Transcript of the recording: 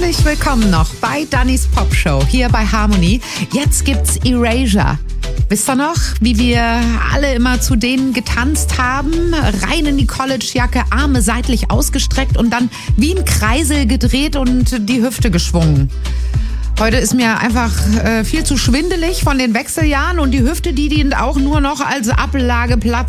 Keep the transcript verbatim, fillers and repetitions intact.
Herzlich willkommen noch bei Dannys Pop Show hier bei Harmony. Jetzt gibt's Erasure. Wisst ihr noch, wie wir alle immer zu denen getanzt haben? Rein in die Collegejacke, Arme seitlich ausgestreckt und dann wie ein Kreisel gedreht und die Hüfte geschwungen. Heute ist mir einfach äh, viel zu schwindelig von den Wechseljahren und die Hüfte, die dient auch nur noch als Ablageplatz